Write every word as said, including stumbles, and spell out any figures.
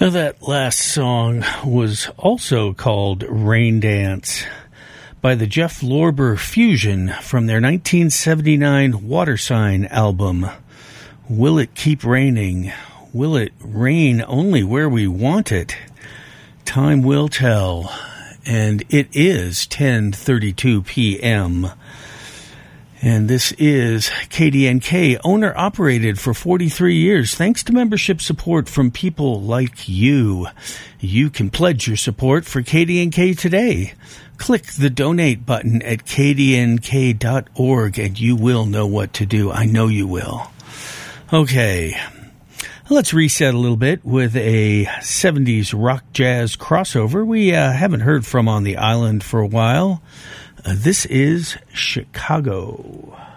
Now, that last song was also called Rain Dance by the Jeff Lorber Fusion from their nineteen seventy-nine Water Sign album. Will it keep raining? Will it rain only where we want it? Time will tell. And it is ten thirty-two p.m., and this is K D N K, owner-operated for forty-three years, thanks to membership support from people like you. You can pledge your support for K D N K today. Click the donate button at k d n k dot org, and you will know what to do. I know you will. Okay, let's reset a little bit with a seventies rock-jazz crossover we uh, haven't heard from on the island for a while. Uh, this is Chicago.